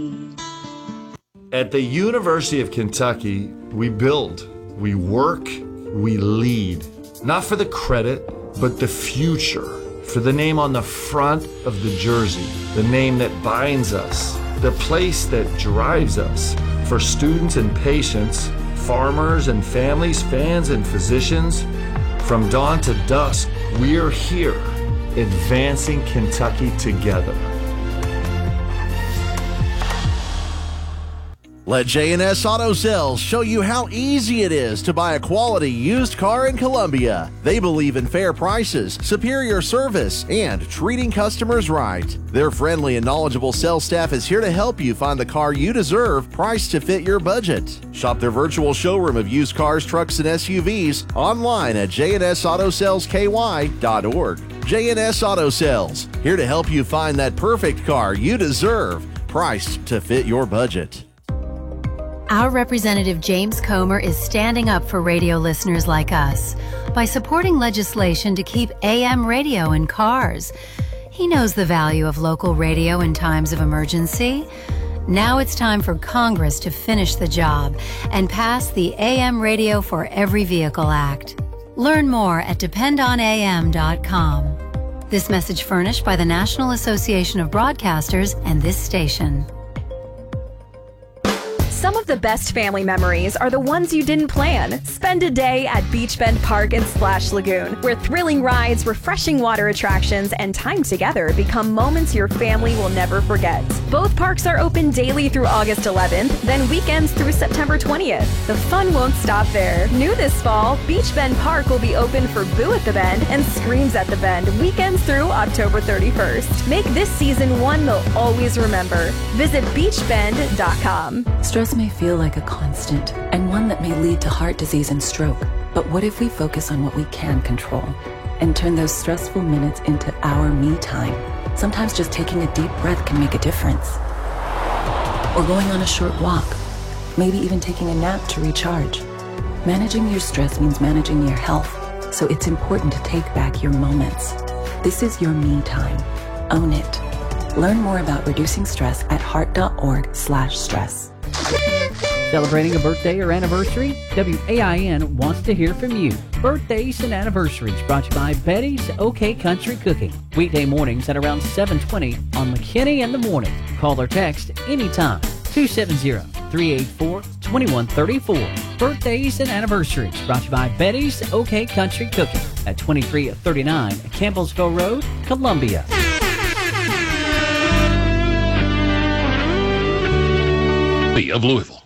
At the University of Kentucky, we build, we work, we lead. Not for the credit, but the future. For the name on the front of the jersey, the name that binds us, the place that drives us. For students and patients, farmers and families, fans and physicians, from dawn to dusk, we're here, advancing Kentucky together. Let J&S Auto Sales show you how easy it is to buy a quality used car in Columbia. They believe in fair prices, superior service, and treating customers right. Their friendly and knowledgeable sales staff is here to help you find the car you deserve, priced to fit your budget. Shop their virtual showroom of used cars, trucks, and SUVs online at jnsautosales.ky.org. J&S Auto Sales, here to help you find that perfect car you deserve, priced to fit your budget. Our Representative James Comer is standing up for radio listeners like us by supporting legislation to keep AM radio in cars. He knows the value of local radio in times of emergency. Now it's time for Congress to finish the job and pass the AM Radio for Every Vehicle Act. Learn more at dependonam.com. This message furnished by the National Association of Broadcasters and this station. Some of the best family memories are the ones you didn't plan. Spend a day at Beach Bend Park and Splash Lagoon, where thrilling rides, refreshing water attractions, and time together become moments your family will never forget. Both parks are open daily through August 11th, then weekends through September 20th. The fun won't stop there. New this fall, Beach Bend Park will be open for Boo at the Bend and Screams at the Bend weekends through October 31st. Make this season one they'll always remember. Visit beachbend.com. Stress may feel like a constant and one that may lead to heart disease and stroke. But what if we focus on what we can control and turn those stressful minutes into our me time? Sometimes just taking a deep breath can make a difference. Or going on a short walk, maybe even taking a nap to recharge. Managing your stress means managing your health, so it's important to take back your moments. This is your me time. Own it. Learn more about reducing stress at heart.org/stress. Celebrating a birthday or anniversary? WAIN wants to hear from you. Birthdays and anniversaries brought to you by Betty's OK Country Cooking. Weekday mornings at around 7:20 on McKinney in the Morning. Call or text anytime. 270-384-2134. Birthdays and anniversaries brought to you by Betty's OK Country Cooking at 2339 Campbellsville Road, Columbia. Of Louisville.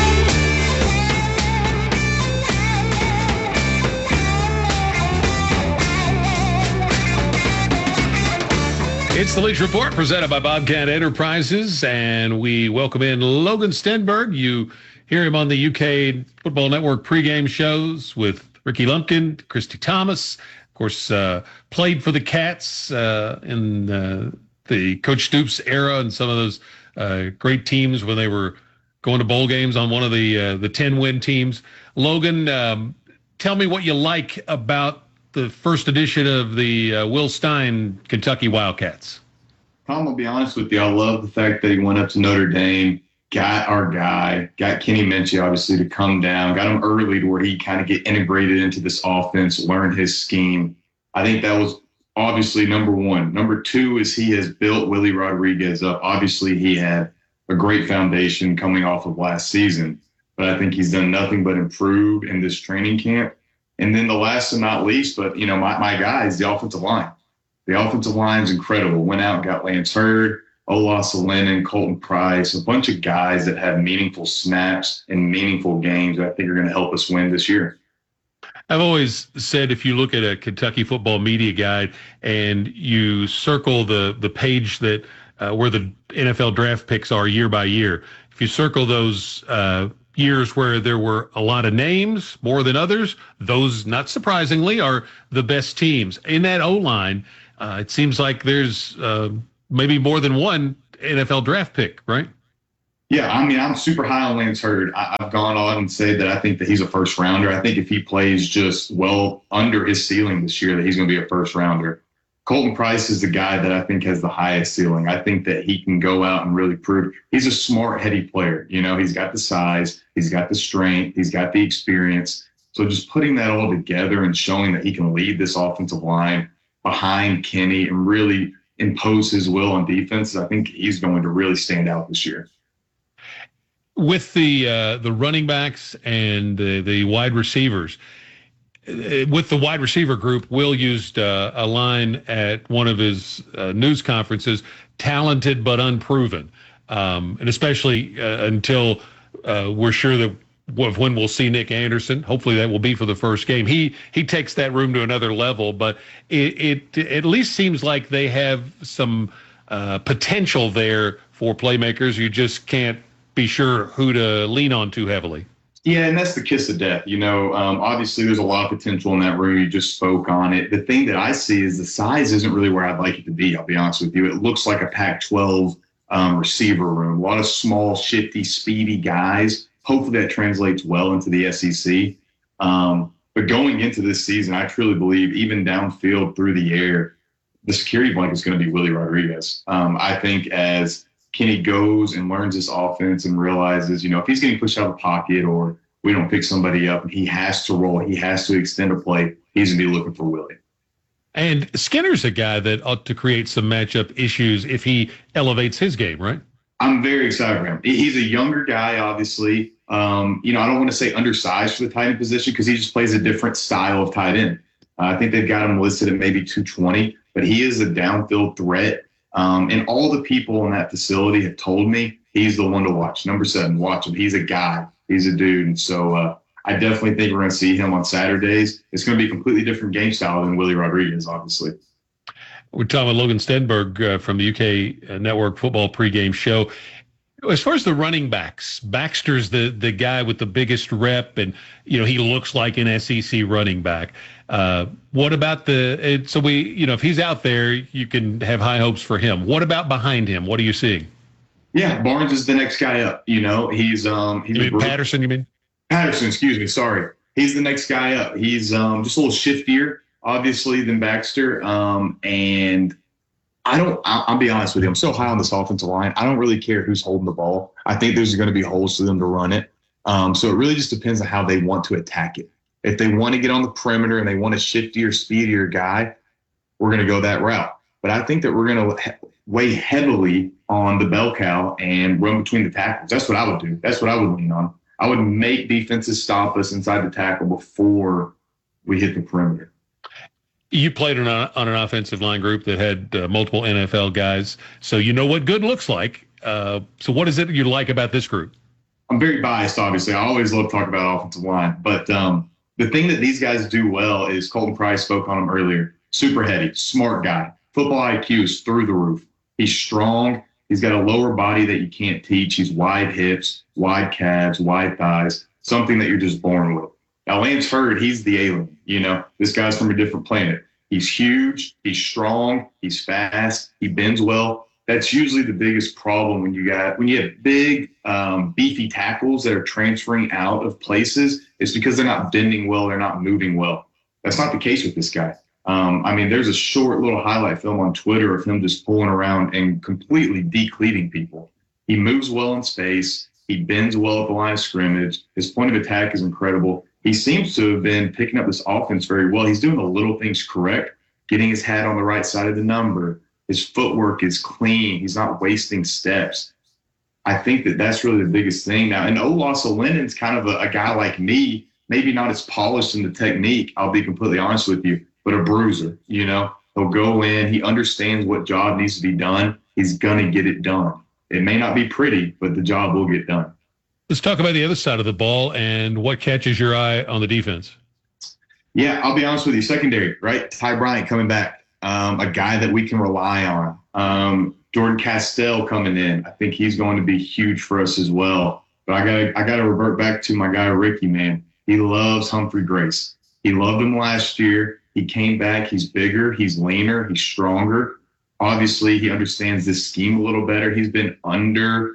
It's the Leach Report presented by Bobcat Enterprises, and we welcome in Logan Stenberg. You hear him on the UK Football Network pregame shows with Ricky Lumpkin, Christy Thomas. Of course, played for the Cats in the Coach Stoops era and some of those great teams when they were going to bowl games on one of the 10-win teams. Logan, tell me what you like about the first edition of the Will Stein Kentucky Wildcats. I'm going to be honest with you. I love the fact that he went up to Notre Dame, got our guy, got Kenny Minchie, obviously, to come down, got him early to where he kind of get integrated into this offense, learned his scheme. I think that was obviously number one. Number two is he has built Willie Rodriguez up. Obviously, he had a great foundation coming off of last season, but I think he's done nothing but improve in this training camp. And then the last and not least, but, my guy is the offensive line. The offensive line is incredible. Went out and got Lance Hurd, Ola Salenin, Colton Price, a bunch of guys that have meaningful snaps and meaningful games that I think are going to help us win this year. I've always said if you look at a Kentucky football media guide and you circle the page that where the NFL draft picks are year by year, if you circle those years where there were a lot of names, more than others, those, not surprisingly, are the best teams. In that O-line, it seems like there's maybe more than one NFL draft pick, right? Yeah, I'm super high on Lance Hurd. I've gone on and said that I think that he's a first rounder. I think if he plays just well under his ceiling this year, that he's going to be a first rounder. Colton Price is the guy that I think has the highest ceiling. I think that he can go out and really prove he's a smart, heady player. You know, he's got the size, he's got the strength, he's got the experience. So just putting that all together and showing that he can lead this offensive line behind Kenny and really impose his will on defense, I think he's going to really stand out this year. With the running backs and the wide receivers, with the wide receiver group, Will used a line at one of his news conferences, talented but unproven. And especially until we're sure that when we'll see Nick Anderson, hopefully that will be for the first game. He takes that room to another level, but it at least seems like they have some potential there for playmakers. You just can't be sure who to lean on too heavily. Yeah, and that's the kiss of death. You know, obviously there's a lot of potential in that room. You just spoke on it. The thing that I see is the size isn't really where I'd like it to be, I'll be honest with you. It looks like a Pac-12 receiver room. A lot of small, shifty, speedy guys. Hopefully that translates well into the SEC. But going into this season, I truly believe even downfield through the air, the security blanket is going to be Willie Rodriguez. I think as Kenny goes and learns this offense and realizes, you know, if he's getting pushed out of the pocket or we don't pick somebody up and he has to roll, he has to extend a play, he's going to be looking for Willie. And Skinner's a guy that ought to create some matchup issues if he elevates his game, right? I'm very excited for him. He's a younger guy, obviously. You know, I don't want to say undersized for the tight end position because he just plays a different style of tight end. I think they've got him listed at maybe 220, but he is a downfield threat. And all the people in that facility have told me he's the one to watch. Number 7, watch him. He's a guy. He's a dude. And so I definitely think we're going to see him on Saturdays. It's going to be a completely different game style than Willie Rodriguez, obviously. We're talking with Logan Stenberg from the UK Network Football pregame show. As far as the running backs, Baxter's the guy with the biggest rep, and you know he looks like an SEC running back. What about if he's out there, you can have high hopes for him. What about behind him? What are you seeing? Yeah, Barnes is the next guy up. You know, he's Patterson. You mean Patterson? Excuse me, sorry. He's the next guy up. He's just a little shiftier, obviously, than Baxter. And I'll be honest with you. I'm so high on this offensive line. I don't really care who's holding the ball. I think there's going to be holes for them to run it. So it really just depends on how they want to attack it. If they want to get on the perimeter and they want a shiftier, speedier guy, we're going to go that route. But I think that we're going to weigh heavily on the bell cow and run between the tackles. That's what I would do. That's what I would lean on. I would make defenses stop us inside the tackle before we hit the perimeter. You played on an offensive line group that had multiple NFL guys, so you know what good looks like. So what is it you like about this group? I'm very biased, obviously. I always love talking about offensive line. But the thing that these guys do well is Colton Price spoke on him earlier. Super heady, smart guy. Football IQ is through the roof. He's strong. He's got a lower body that you can't teach. He's wide hips, wide calves, wide thighs, something that you're just born with. Now, Lance Heard, he's the alien. You know, this guy's from a different planet. He's huge. He's strong. He's fast. He bends well. That's usually the biggest problem when you have big, beefy tackles that are transferring out of places. It's because they're not bending well. They're not moving well. That's not the case with this guy. I mean, there's a short little highlight film on Twitter of him just pulling around and completely decleating people. He moves well in space. He bends well at the line of scrimmage. His point of attack is incredible. He seems to have been picking up this offense very well. He's doing the little things correct, getting his hat on the right side of the number. His footwork is clean. He's not wasting steps. I think that that's really the biggest thing now. And Olasolinen's kind of a guy like me, maybe not as polished in the technique, I'll be completely honest with you, but a bruiser. You know, he'll go in. He understands what job needs to be done. He's going to get it done. It may not be pretty, but the job will get done. Let's talk about the other side of the ball and what catches your eye on the defense. Yeah, I'll be honest with you. Secondary, right? Ty Bryant coming back, a guy that we can rely on. Jordan Castell coming in. I think he's going to be huge for us as well. But I gotta revert back to my guy Ricky, man. He loves Humphrey Grace. He loved him last year. He came back. He's bigger. He's leaner. He's stronger. Obviously, he understands this scheme a little better. He's been under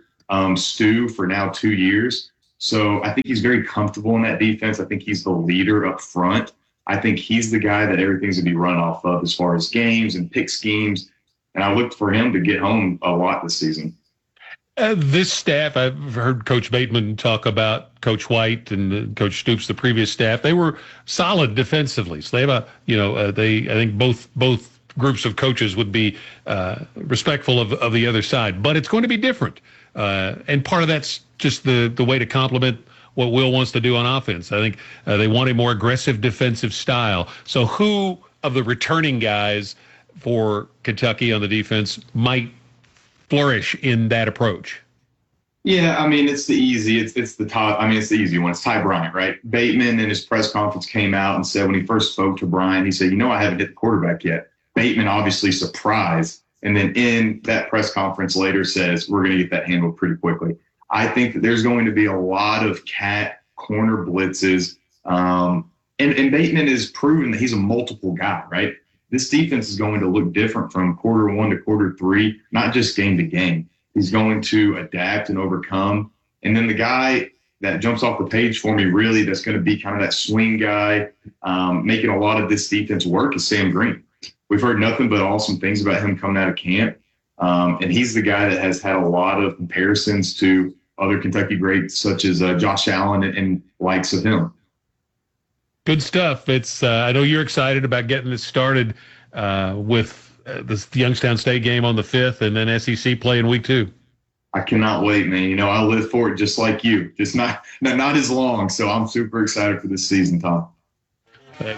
Stu for now 2 years. So I think he's very comfortable in that defense. I think he's the leader up front. I think he's the guy that everything's going to be run off of as far as games and pick schemes. And I looked for him to get home a lot this season. This staff, I've heard Coach Bateman talk about Coach White and Coach Stoops, the previous staff. They were solid defensively. So they have I think both groups of coaches would be respectful of the other side. But it's going to be different. And part of that's just the way to complement what Will wants to do on offense. I think they want a more aggressive defensive style. So who of the returning guys for Kentucky on the defense might flourish in that approach? Yeah, I mean, it's the easy one. It's Ty Bryant, right? Bateman in his press conference came out and said when he first spoke to Bryant, he said, I haven't hit the quarterback yet. Bateman obviously surprised. And then in that press conference later says, we're going to get that handled pretty quickly. I think that there's going to be a lot of cat corner blitzes. And Bateman has proven that he's a multiple guy, right? This defense is going to look different from quarter 1 to quarter 3, not just game to game. He's going to adapt and overcome. And then the guy that jumps off the page for me, really, that's going to be kind of that swing guy, making a lot of this defense work is Sam Green. We've heard nothing but awesome things about him coming out of camp. And he's the guy that has had a lot of comparisons to other Kentucky greats such as Josh Allen and likes of him. Good stuff. It's I know you're excited about getting this started with this Youngstown State game on the 5th and then SEC play in week 2. I cannot wait, man. I live for it just like you. Just not as long. So I'm super excited for this season, Tom. We'll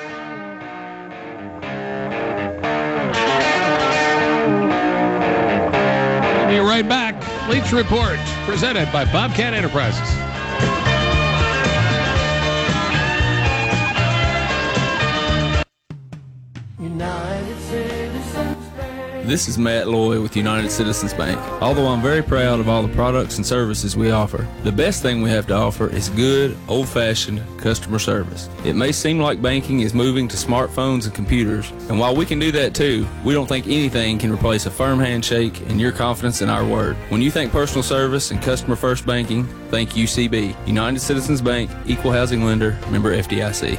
be right back. Leach Report presented by Bobcat Enterprises. This is Matt Loy with United Citizens Bank. Although I'm very proud of all the products and services we offer, the best thing we have to offer is good, old-fashioned customer service. It may seem like banking is moving to smartphones and computers, and while we can do that too, we don't think anything can replace a firm handshake and your confidence in our word. When you think personal service and customer-first banking, think UCB. United Citizens Bank, Equal Housing Lender, member FDIC.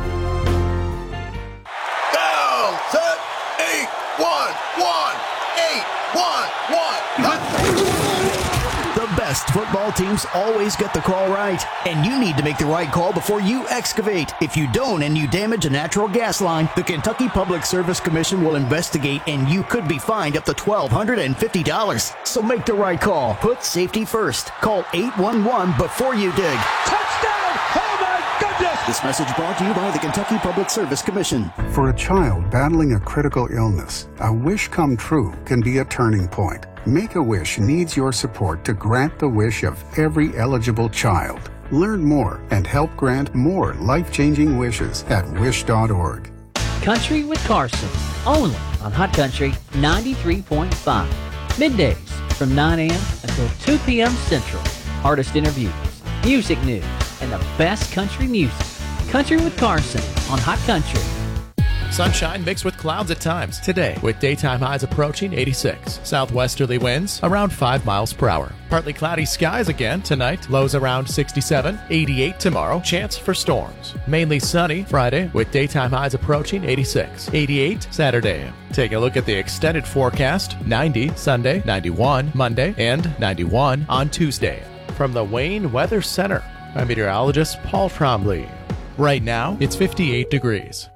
Football teams always get the call right, and you need to make the right call before you excavate. If you don't and you damage a natural gas line, the Kentucky Public Service Commission will investigate, and you could be fined up to $1,250. So make the right call. Put safety first. Call 811 before you dig. Touchdown! Oh my goodness! This message brought to you by the Kentucky Public Service Commission. For a child battling a critical illness, a wish come true can be a turning point. Make-A-Wish needs your support to grant the wish of every eligible child. Learn more and help grant more life-changing wishes at wish.org. Country with Carson, only on Hot Country 93.5. Middays from 9 a.m. until 2 p.m. Central. Artist interviews, music news, and the best country music. Country with Carson on Hot Country. Sunshine mixed with clouds at times today, with daytime highs approaching 86. Southwesterly winds around 5 miles per hour. Partly cloudy skies again tonight, lows around 67, 88 tomorrow, chance for storms. Mainly sunny Friday, with daytime highs approaching 86, 88 Saturday. Take a look at the extended forecast, 90 Sunday, 91 Monday, and 91 on Tuesday. From the Wayne Weather Center, I'm meteorologist Paul Trombley. Right now, it's 58 degrees.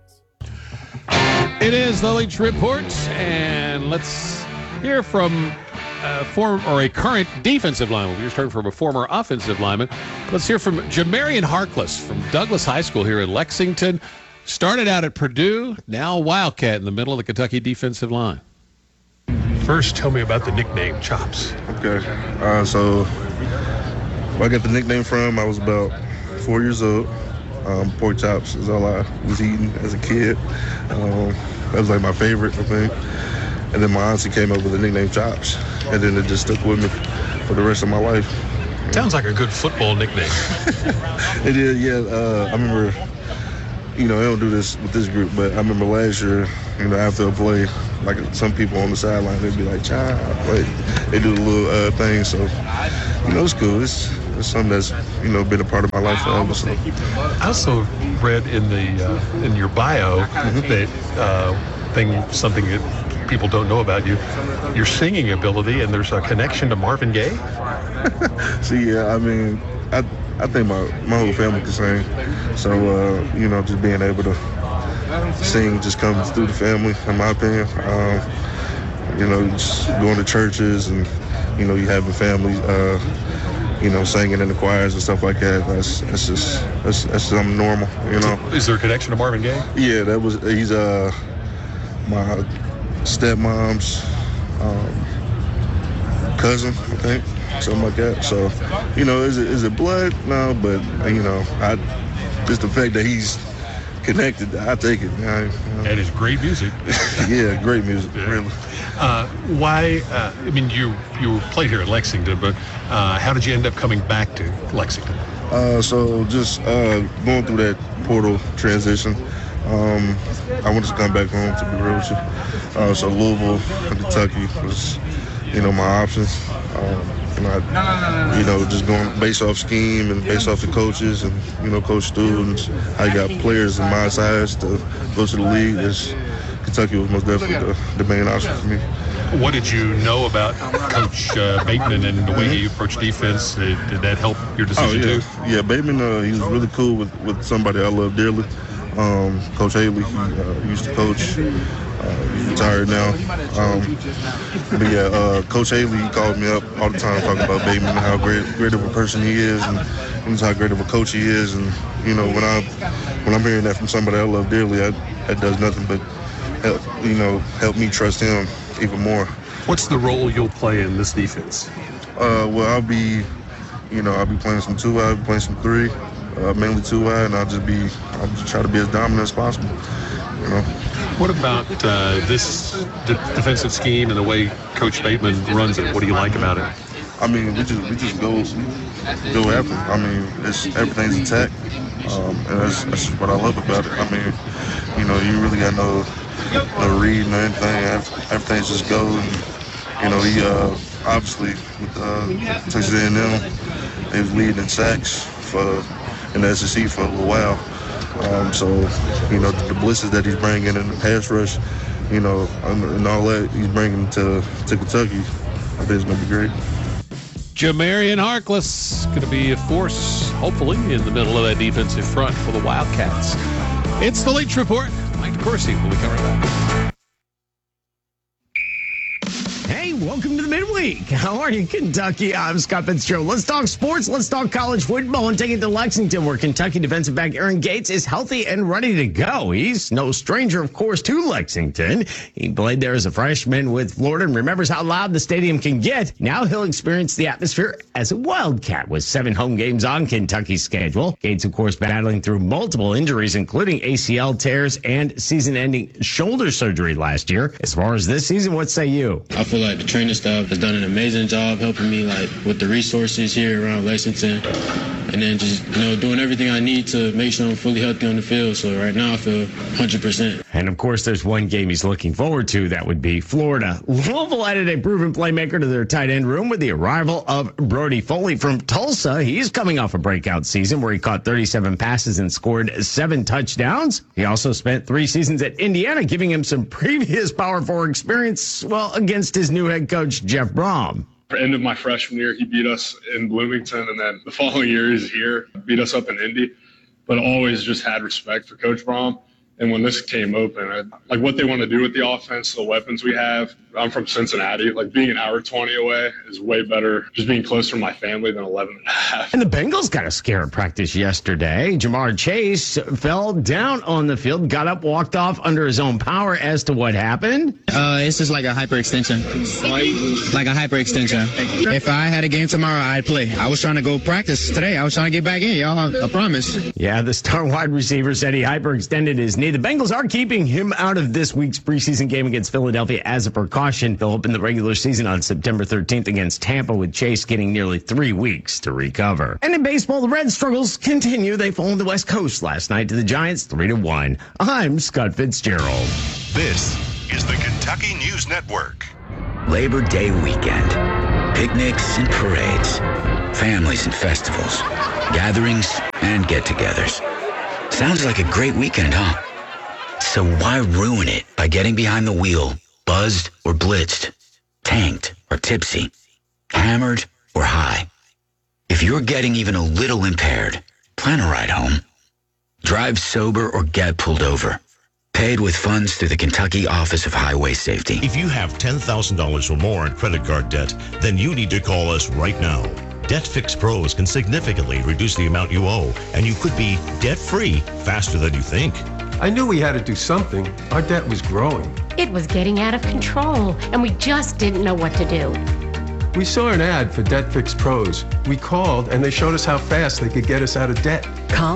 It is the Leach Report, and let's hear from a current defensive lineman. We just heard from a former offensive lineman. Let's hear from Jamarian Harkless from Douglas High School here in Lexington. Started out at Purdue, now Wildcat in the middle of the Kentucky defensive line. First, tell me about the nickname Chops. Okay, so where I got the nickname from, I was about 4 years old. Pork chops is all I was eating as a kid. That was like my favorite, I think. And then my auntie came up with the nickname Chops, and then it just stuck with me for the rest of my life. Sounds like a good football nickname. It is, yeah. I remember, I don't do this with this group, but I remember last year, after a play, like some people on the sideline, they'd be like, child, like they do the little things. So, it's cool. It's something that's, been a part of my life forever. So. I also read in your bio that something that people don't know about you, your singing ability, and there's a connection to Marvin Gaye. See, I mean, I think my whole family can sing. So, just being able to sing just comes through the family, in my opinion. Just going to churches and, you having families, singing in the choirs and stuff like that. That's something normal, Is there a connection to Marvin Gaye? Yeah, he's my stepmom's cousin, I think, something like that. So, is it blood? No, but just the fact that he's connected, I take it. And it's great music. Yeah, great music, really. Why? You played here at Lexington, but how did you end up coming back to Lexington? So just going through that portal transition, I wanted to come back home, to be real with you. So Louisville and Kentucky was, my options. Just going based off scheme and based off the coaches and, Coach students, how you got players in my size to go to the league. Kentucky was most definitely the main option for me. What did you know about Coach Bateman and the way he approached defense? Did that help your decision too? Yeah, Bateman, he was really cool with somebody I love dearly. Coach Haley, he used to coach. He's retired now. Coach Haley, he called me up all the time talking about Bateman and how great of a person he is and how great of a coach he is. And, when I'm hearing that from somebody I love dearly, that does nothing but help me trust him even more. What's the role you'll play in this defense? I'll be playing some 2-eye, I'll be playing some 3, mainly 2-eye, and I'll just try to be as dominant as possible. What about this defensive scheme and the way Coach Bateman runs it? What do you like about it? I mean, we just go after it. I mean, everything's attack, and that's what I love about it. I mean, you really got no reading or anything. Everything's just go. And, he obviously with Texas A&M, he was leading in sacks in the SEC for a little while. So, the blitzes that he's bringing in the pass rush, and all that he's bringing to Kentucky, I think it's going to be great. Jamarian Harkless going to be a force, hopefully, in the middle of that defensive front for the Wildcats. It's the Leach Report. Mike DeCourcy will be coming back. Hey, welcome to the midweek. How are you, Kentucky? I'm Scott Fitzgerald. Let's talk sports. Let's talk college football and take it to Lexington, where Kentucky defensive back Aaron Gates is healthy and ready to go. He's no stranger, of course, to Lexington. He played there as a freshman with Florida and remembers how loud the stadium can get. Now he'll experience the atmosphere as a Wildcat with 7 home games on Kentucky's schedule. Gates, of course, battling through multiple injuries, including ACL tears and season-ending shoulder surgery last year. As far as this season, what say you? I feel like the training staff has done an amazing job helping me with the resources here around Lexington, and then just doing everything I need to make sure I'm fully healthy on the field. So right now I feel 100%. And of course there's one game he's looking forward to. That would be Florida. Louisville added a proven playmaker to their tight end room with the arrival of Brody Foley from Tulsa. He's coming off a breakout season where he caught 37 passes and scored 7 touchdowns. He also spent 3 seasons at Indiana, giving him some previous Power 4 experience, against his new head coach, Jeff Brom. End of my freshman year, he beat us in Bloomington, and then the following year he's here, beat us up in Indy, but always just had respect for Coach Brom. And when this came open, what they want to do with the offense, the weapons we have. I'm from Cincinnati. Being an hour 20 away is way better. Just being closer to my family than 11 and a half. And the Bengals got a scare at practice yesterday. Jamar Chase fell down on the field, got up, walked off under his own power. As to what happened? It's just like a hyperextension. Like a hyperextension. If I had a game tomorrow, I'd play. I was trying to go practice today. I was trying to get back in, y'all. I promise. Yeah, the star wide receiver said he hyperextended his knee. The Bengals are keeping him out of this week's preseason game against Philadelphia as a precaution. They'll open the regular season on September 13th against Tampa, with Chase getting nearly 3 weeks to recover. And in baseball, the Reds' struggles continue. They fell on the West Coast last night to the Giants 3-1. I'm Scott Fitzgerald. This is the Kentucky News Network. Labor Day weekend. Picnics and parades. Families and festivals. Gatherings and get-togethers. Sounds like a great weekend, huh? So why ruin it by getting behind the wheel, buzzed or blitzed, tanked or tipsy, hammered or high? If you're getting even a little impaired, plan a ride home. Drive sober or get pulled over. Paid with funds through the Kentucky Office of Highway Safety. If you have $10,000 or more in credit card debt, then you need to call us right now. Debt Fix Pros can significantly reduce the amount you owe, and you could be debt-free faster than you think. I knew we had to do something. Our debt was growing. It was getting out of control, and we just didn't know what to do. We saw an ad for Debt Fix Pros. We called, and they showed us how fast they could get us out of debt. Call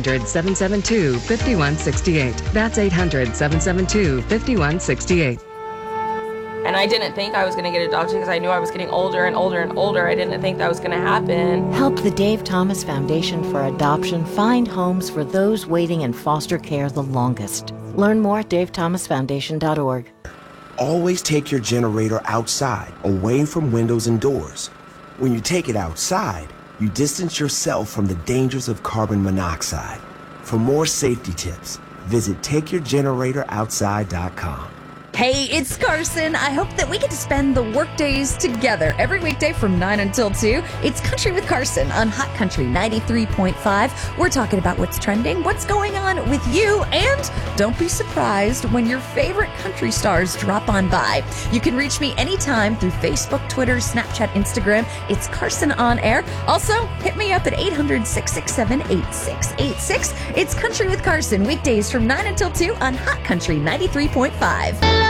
800-772-5168. That's 800-772-5168. And I didn't think I was going to get adopted because I knew I was getting older and older and older. I didn't think that was going to happen. Help the Dave Thomas Foundation for Adoption find homes for those waiting in foster care the longest. Learn more at davethomasfoundation.org. Always take your generator outside, away from windows and doors. When you take it outside, you distance yourself from the dangers of carbon monoxide. For more safety tips, visit takeyourgeneratoroutside.com. Hey, it's Carson. I hope that we get to spend the work days together every weekday from 9 until 2. It's Country with Carson on Hot Country 93.5. We're talking about what's trending, what's going on with you, and don't be surprised when your favorite country stars drop on by. You can reach me anytime through Facebook, Twitter, Snapchat, Instagram. It's Carson on Air. Also, hit me up at 800-667-8686. It's Country with Carson, weekdays from 9 until 2 on Hot Country 93.5.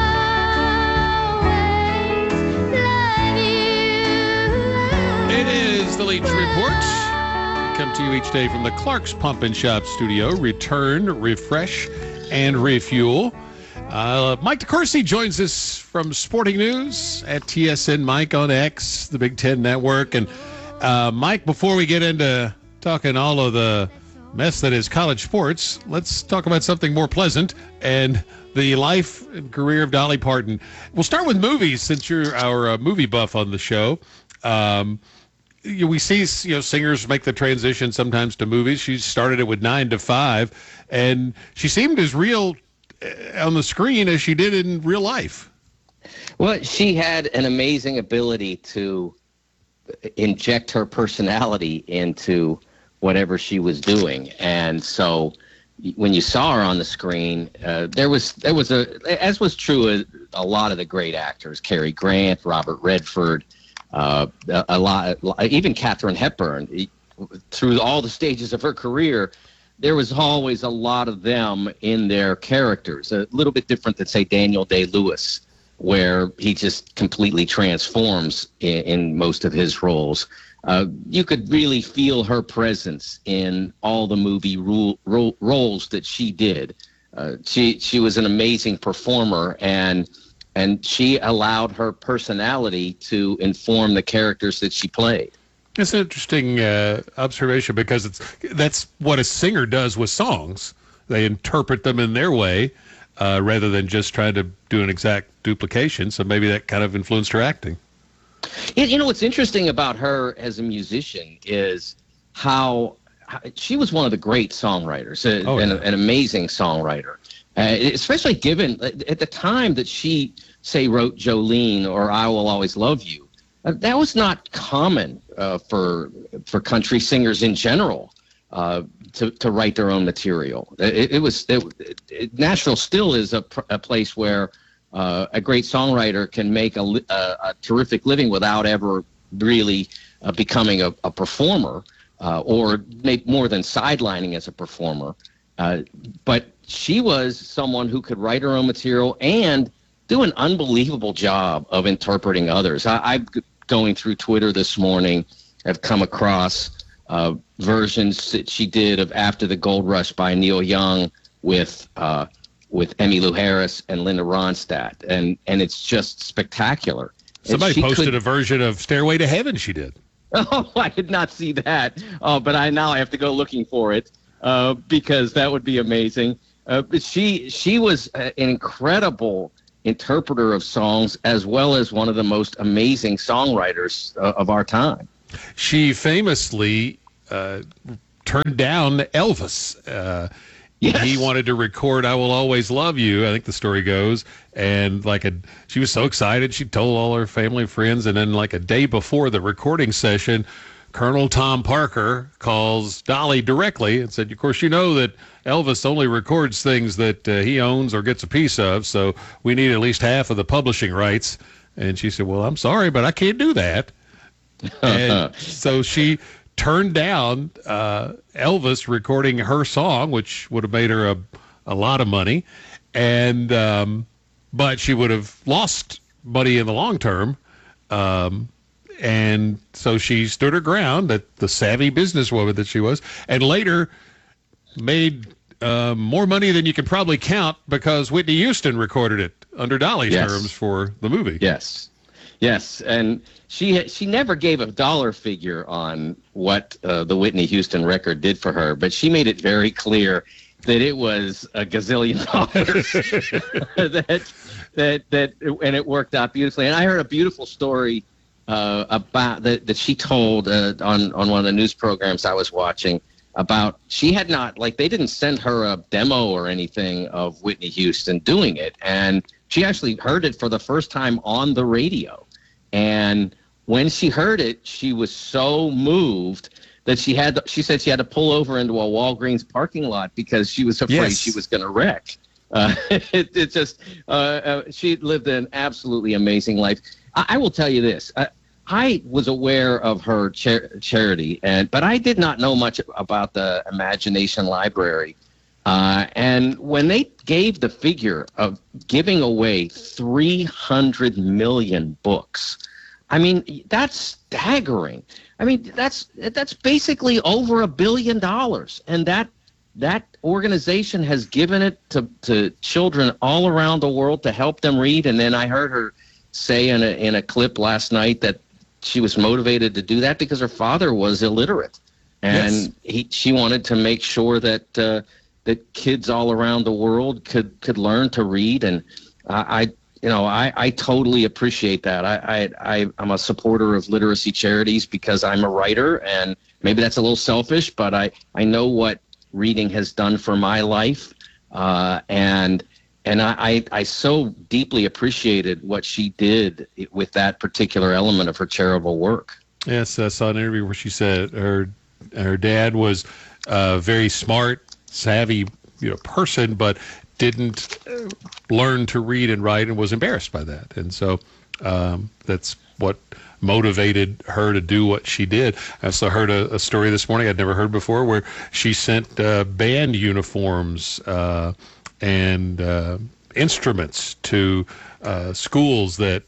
It is the Leach Report. Come to you each day from the Clark's Pump and Shop studio. Return, refresh, and refuel. Mike DeCourcy joins us from Sporting News at TSN Mike on X, the Big Ten Network. And Mike, before we get into talking all of the mess that is college sports, let's talk about something more pleasant and the life and career of Dolly Parton. We'll start with movies since you're our movie buff on the show. We see singers make the transition sometimes to movies. She started it with 9 to 5, and she seemed as real on the screen as she did in real life. Well, she had an amazing ability to inject her personality into whatever she was doing, and so when you saw her on the screen, there was as was true of a lot of the great actors, Cary Grant, Robert Redford, a lot, even Katharine Hepburn. Through all the stages of her career, there was always a lot of them in their characters. A little bit different than, say, Daniel Day-Lewis, where he just completely transforms in most of his roles. You could really feel her presence in all the movie roles that she did. She was an amazing performer, and she allowed her personality to inform the characters that she played. It's an interesting observation because that's what a singer does with songs. They interpret them in their way rather than just trying to do an exact duplication. So maybe that kind of influenced her acting. What's interesting about her as a musician is how she was one of the great songwriters, an amazing songwriter, especially given at the time that she, say, wrote Jolene or I Will Always Love You. That was not common for country singers in general to write their own material. Nashville still is a place where a great songwriter can make a terrific living without ever really becoming a performer or make more than sidelining as a performer. But she was someone who could write her own material and do an unbelievable job of interpreting others. I'm going through Twitter this morning, have come across versions that she did of After the Gold Rush by Neil Young with Emmylou Harris and Linda Ronstadt, and it's just spectacular. Somebody posted a version of Stairway to Heaven she did. Oh, I did not see that. Oh, but now I have to go looking for it because that would be amazing. But she was an incredible interpreter of songs, as well as one of the most amazing songwriters of our time. She famously turned down Elvis. Yes. He wanted to record "I Will Always Love You," I think the story goes, and she was so excited, she told all her family and friends, and then like a day before the recording session, Colonel Tom Parker calls Dolly directly and said, of course, you know that Elvis only records things that he owns or gets a piece of, so we need at least half of the publishing rights. And she said, well, I'm sorry, but I can't do that. And so she turned down Elvis recording her song, which would have made her a lot of money, and but she would have lost money in the long term. And so she stood her ground, that the savvy businesswoman that she was, and later made more money than you can probably count, because Whitney Houston recorded it under Dolly's terms for the movie. Yes. And she never gave a dollar figure on what the Whitney Houston record did for her, but she made it very clear that it was a gazillion dollars. And it worked out beautifully. And I heard a beautiful story about that she told on one of the news programs I was watching, about she had not, like, they didn't send her a demo or anything of Whitney Houston doing it, and she actually heard it for the first time on the radio. And when she heard it, she was so moved that she said she had to pull over into a Walgreens parking lot because she was afraid she was going to wreck. She lived an absolutely amazing life. I will tell you this. I was aware of her charity, but I did not know much about the Imagination Library. And when they gave the figure of giving away 300 million books, I mean, that's staggering. I mean, that's basically over $1 billion. And that organization has given it to children all around the world to help them read. And then I heard her say in a clip last night that she was motivated to do that because her father was illiterate, and she wanted to make sure that that kids all around the world could learn to read. And I totally appreciate that. I'm a supporter of literacy charities because I'm a writer, and maybe that's a little selfish, but I know what reading has done for my life, and I so deeply appreciated what she did with that particular element of her charitable work. Yes, I saw an interview where she said her dad was a very smart, savvy person, but didn't learn to read and write and was embarrassed by that. And so that's what motivated her to do what she did. I also heard a story this morning I'd never heard before, where she sent band uniforms and instruments to schools that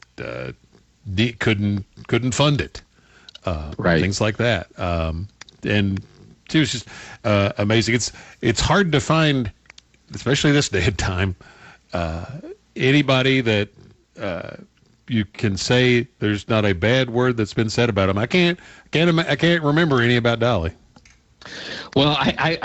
couldn't fund it, things like that. And it was just amazing. It's hard to find, especially this day and time, anybody that you can say there's not a bad word that's been said about them. I can't remember any about Dolly. Well,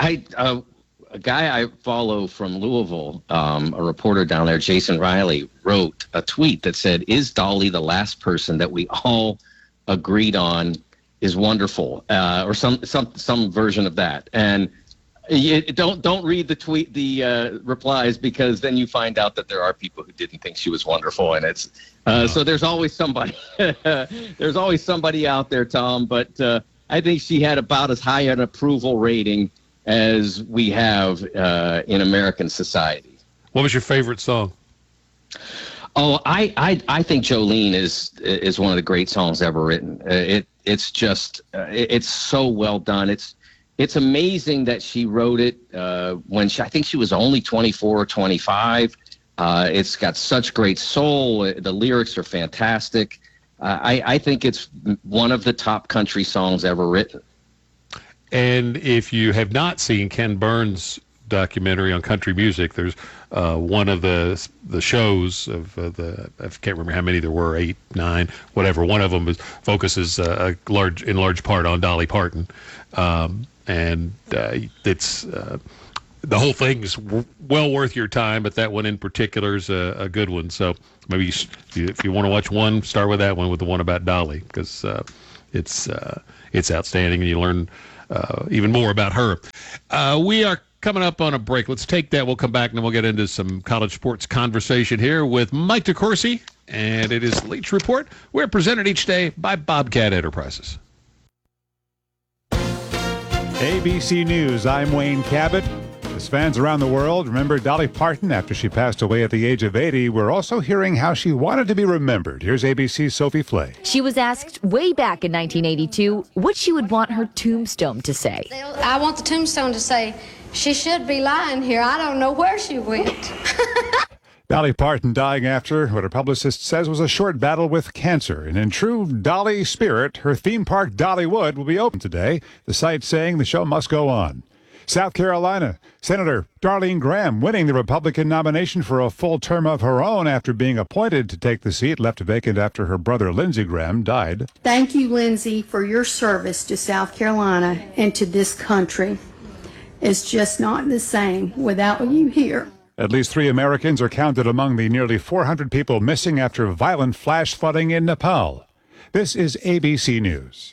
a guy I follow from Louisville, a reporter down there, Jason Riley, wrote a tweet that said, "Is Dolly the last person that we all agreed on is wonderful?" Or some version of that. And don't read the replies, because then you find out that there are people who didn't think she was wonderful, and it's so there's always somebody. There's always somebody out there, Tom. But I think she had about as high an approval rating as we have in American society. What was your favorite song? Oh, I think Jolene is one of the great songs ever written. It's just it's so well done. It's amazing that she wrote it when I think she was only 24 or 25. It's got such great soul. The lyrics are fantastic. I think it's one of the top country songs ever written. And if you have not seen Ken Burns' documentary on country music, there's one of the shows of I can't remember how many there were, 8, 9, whatever. One of them focuses in large part on Dolly Parton, and it's the whole thing's well worth your time, but that one in particular is a good one. So maybe if you want to watch one, start with that one, with the one about Dolly, because it's outstanding, and you learn even more about her. We are coming up on a break. Let's take that. We'll come back, and then we'll get into some college sports conversation here with Mike DeCourcy, and it is Leach Report. We're presented each day by Bobcat Enterprises. ABC News, I'm Wayne Cabot. As fans around the world remember Dolly Parton after she passed away at the age of 80, we're also hearing how she wanted to be remembered. Here's ABC's Sophie Flay. She was asked way back in 1982 what she would want her tombstone to say. I want the tombstone to say, she should be lying here. I don't know where she went. Dolly Parton dying after what her publicist says was a short battle with cancer. And in true Dolly spirit, her theme park Dollywood will be open today, the site saying the show must go on. South Carolina, Senator Darlene Graham winning the Republican nomination for a full term of her own after being appointed to take the seat left vacant after her brother Lindsey Graham died. Thank you, Lindsey, for your service to South Carolina and to this country. It's just not the same without you here. At least 3 Americans are counted among the nearly 400 people missing after violent flash flooding in Nepal. This is ABC News.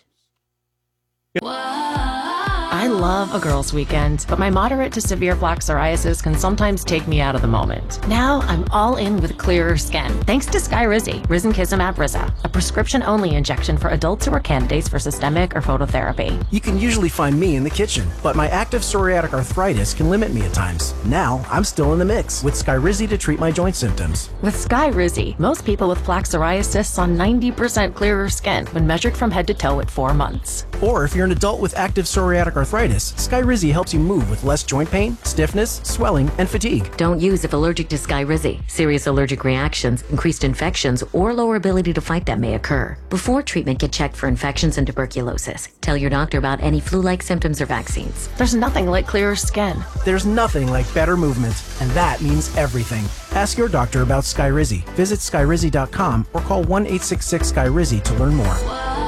I love a girls' weekend, but my moderate to severe plaque psoriasis can sometimes take me out of the moment. Now I'm all in with clearer skin, thanks to Skyrizi, Risankizumab Riza, a prescription-only injection for adults who are candidates for systemic or phototherapy. You can usually find me in the kitchen, but my active psoriatic arthritis can limit me at times. Now I'm still in the mix with Skyrizi to treat my joint symptoms. With Skyrizi, most people with plaque psoriasis saw 90% clearer skin when measured from head to toe at 4 months. Or if you're an adult with active psoriatic arthritis, Skyrizi helps you move with less joint pain, stiffness, swelling, and fatigue. Don't use if allergic to Skyrizi. Serious allergic reactions, increased infections, or lower ability to fight them may occur. Before treatment, get checked for infections and tuberculosis. Tell your doctor about any flu-like symptoms or vaccines. There's nothing like clearer skin. There's nothing like better movement, and that means everything. Ask your doctor about Skyrizi. Visit Skyrizi.com or call 1-866-SKYRIZI to learn more.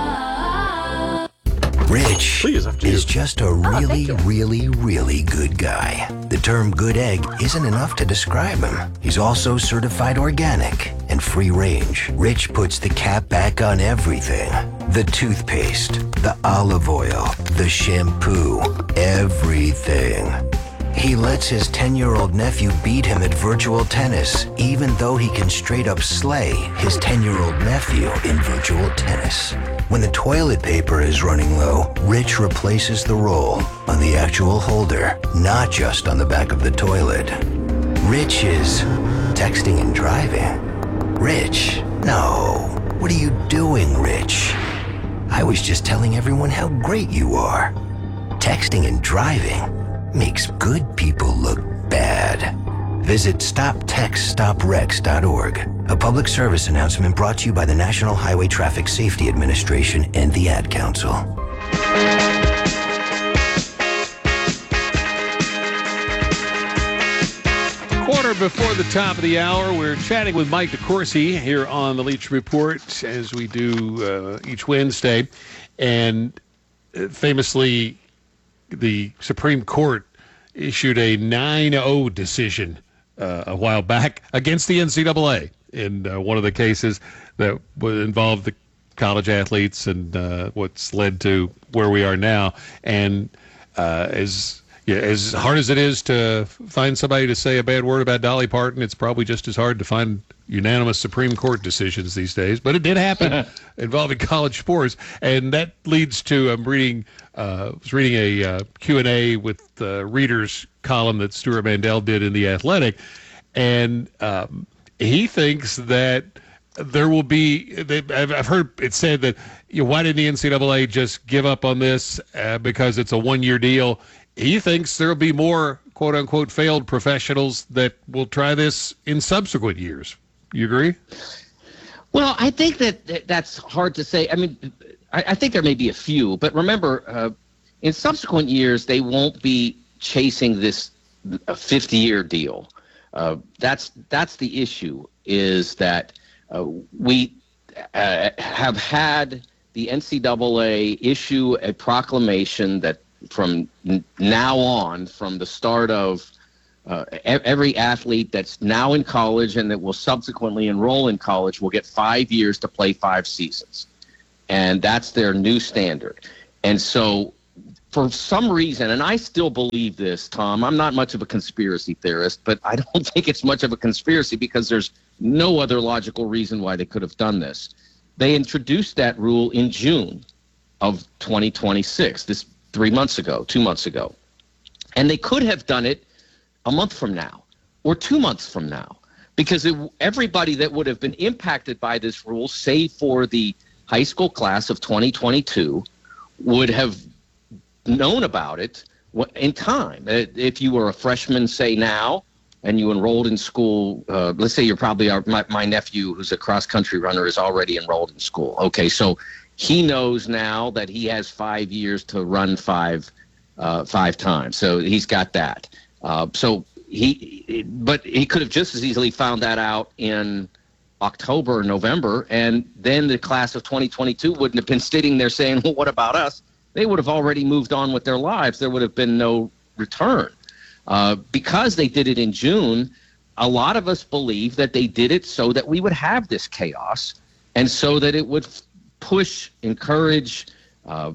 Rich is just a really good guy. The term good egg isn't enough to describe him. He's also certified organic and free range. Rich puts the cap back on everything. The toothpaste, the olive oil, the shampoo, everything. He lets his 10-year-old nephew beat him at virtual tennis, even though he can straight up slay his 10-year-old nephew in virtual tennis. When the toilet paper is running low, Rich replaces the roll on the actual holder, not just on the back of the toilet. Rich is texting and driving. Rich, no. What are you doing, Rich? I was just telling everyone how great you are. Texting and driving makes good people look bad. Visit StopTextStopWrecks.org. A public service announcement brought to you by the National Highway Traffic Safety Administration and the Ad Council. Quarter before the top of the hour, we're chatting with Mike DeCourcy here on the Leach Report, as we do each Wednesday. And famously, the Supreme Court issued a 9-0 decision a while back against the NCAA in one of the cases that involved the college athletes and what's led to where we are now. And as hard as it is to find somebody to say a bad word about Dolly Parton, it's probably just as hard to find unanimous Supreme Court decisions these days. But it did happen involving college sports, and that leads to I was reading a Q&A with the readers column that Stuart Mandel did in The Athletic, and he thinks that there will be. I've heard it said that why didn't the NCAA just give up on this because it's a 1-year deal? He thinks there will be more "quote unquote" failed professionals that will try this in subsequent years. You agree? Well, I think that's hard to say. I mean, I think there may be a few, but remember, in subsequent years, they won't be chasing this 50-year deal. That's the issue, is that we have had the NCAA issue a proclamation that from now on, from the start of every athlete that's now in college and that will subsequently enroll in college will get 5 years to play 5 seasons. And that's their new standard. And so for some reason, and I still believe this, Tom, I'm not much of a conspiracy theorist, but I don't think it's much of a conspiracy because there's no other logical reason why they could have done this. They introduced that rule in June of 2026, this 2 months ago. And they could have done it a month from now or 2 months from now, because everybody that would have been impacted by this rule, save for the high school class of 2022, would have known about it in time. If you were a freshman, say now, and you enrolled in school, let's say you're probably my nephew, who's a cross-country runner, is already enrolled in school. Okay, so he knows now that he has 5 years to run five times. So he's got that. But he could have just as easily found that out in October or November, and then the class of 2022 wouldn't have been sitting there saying, well, what about us? They would have already moved on with their lives. There would have been no return. Because they did it in June, a lot of us believe that they did it so that we would have this chaos and so that it would push, encourage, try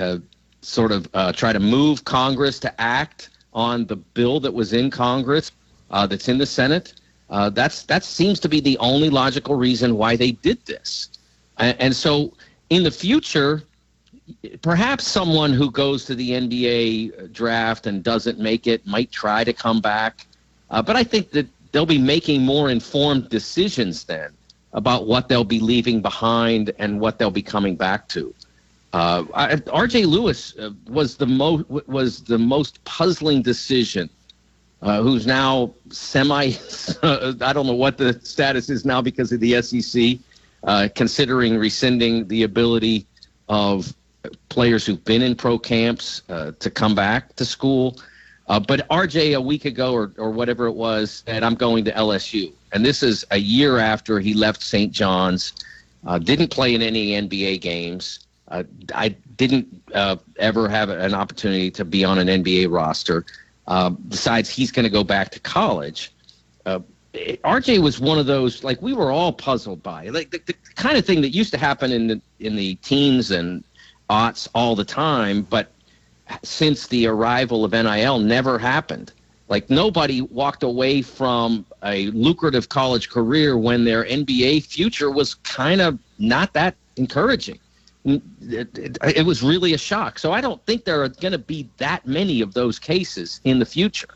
to move Congress to act on the bill that was in Congress, that's in the Senate. That seems to be the only logical reason why they did this. And so in the future, perhaps someone who goes to the NBA draft and doesn't make it might try to come back. But I think that they'll be making more informed decisions then about what they'll be leaving behind and what they'll be coming back to. R.J. Lewis was the most puzzling decision, who's now I don't know what the status is now because of the SEC, considering rescinding the ability of players who've been in pro camps to come back to school. But RJ a week ago or whatever it was said, I'm going to LSU. And this is a year after he left St. John's, didn't play in any NBA games. I didn't ever have an opportunity to be on an NBA roster. Besides, he's going to go back to college. RJ was one of those, like, we were all puzzled by, like the kind of thing that used to happen in the teens and aughts all the time, but since the arrival of NIL never happened. Like, nobody walked away from a lucrative college career when their NBA future was kind of not that encouraging. It was really a shock. So I don't think there are going to be that many of those cases in the future.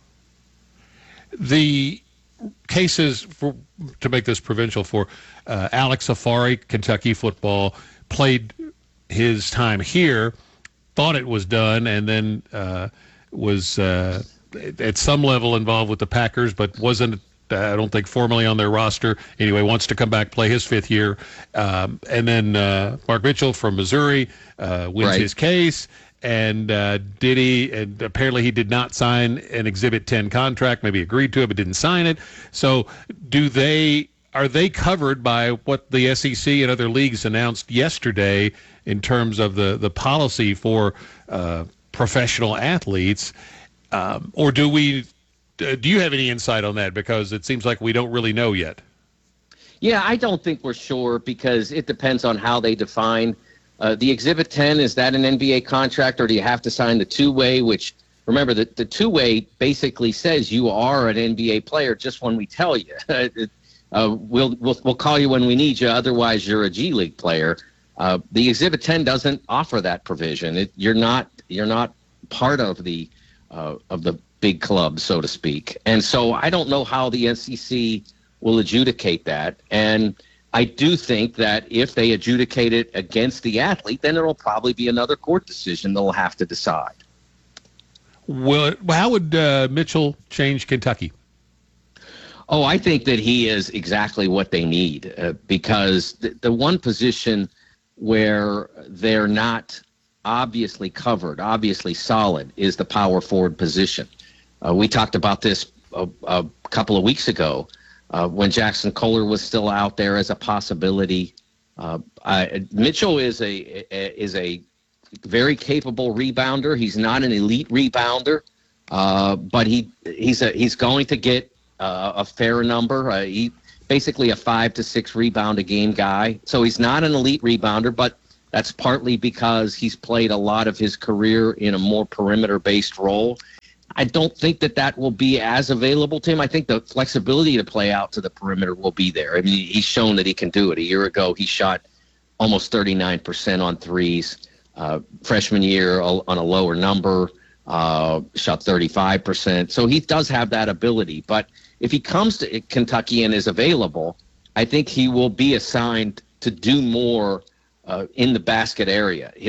The cases, to make this provincial, for Alex Safari, Kentucky football, played his time here, thought it was done, and then was at some level involved with the Packers, but wasn't, I don't think, formally on their roster. Anyway, wants to come back, play his 5th year. And then Mark Mitchell from Missouri wins his case. And and apparently he did not sign an Exhibit 10 contract, maybe agreed to it, but didn't sign it. So are they covered by what the SEC and other leagues announced yesterday in terms of the policy for professional athletes? Or do you have any insight on that? Because it seems like we don't really know yet. Yeah, I don't think we're sure because it depends on how they define the Exhibit 10. Is that an NBA contract, or do you have to sign the two-way, which, remember, the two-way basically says you are an NBA player just when we tell you. We'll call you when we need you, otherwise you're a G League player. The Exhibit 10 doesn't offer that provision. You're not part of the big club, so to speak. And so I don't know how the SEC will adjudicate that. And I do think that if they adjudicate it against the athlete, then there will probably be another court decision they'll have to decide. Well, how would Mitchell change Kentucky? Oh, I think that he is exactly what they need because the one position where they're not obviously covered, obviously solid, is the power forward position. We talked about this a couple of weeks ago when Jackson Kohler was still out there as a possibility. Mitchell is a very capable rebounder. He's not an elite rebounder, but he's going to get a fair number. He basically a 5 to 6 rebound a game guy. So he's not an elite rebounder, but that's partly because he's played a lot of his career in a more perimeter-based role. I don't think that will be as available to him. I think the flexibility to play out to the perimeter will be there. I mean, he's shown that he can do it. A year ago, he shot almost 39% on threes. Freshman year on a lower number, shot 35%. So he does have that ability. But if he comes to Kentucky and is available, I think he will be assigned to do more in the basket area.